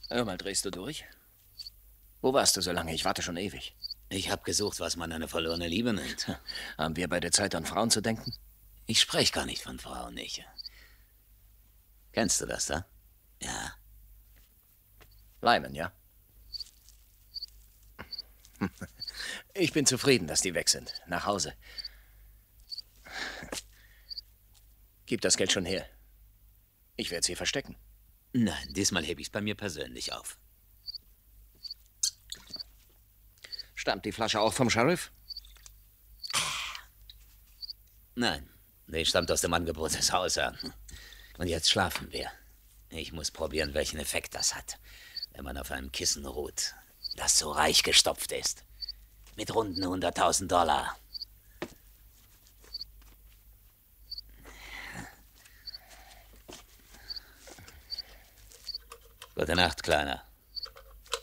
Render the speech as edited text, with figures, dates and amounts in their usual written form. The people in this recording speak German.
Hör mal, drehst du durch? Wo warst du so lange? Ich warte schon ewig. Ich habe gesucht, was man eine verlorene Liebe nennt. Haben wir beide Zeit, an Frauen zu denken? Ich spreche gar nicht von Frauen, nicht. Kennst du das da? Ja. Lyman, ja? Ich bin zufrieden, dass die weg sind. Nach Hause. Gib das Geld schon her. Ich werde sie verstecken. Nein, diesmal hebe ich es bei mir persönlich auf. Stammt die Flasche auch vom Sheriff? Nein, die stammt aus dem Angebot des Hausherrn. Und jetzt schlafen wir. Ich muss probieren, welchen Effekt das hat, wenn man auf einem Kissen ruht, das so reich gestopft ist. Mit runden 100.000 $. Gute Nacht, Kleiner.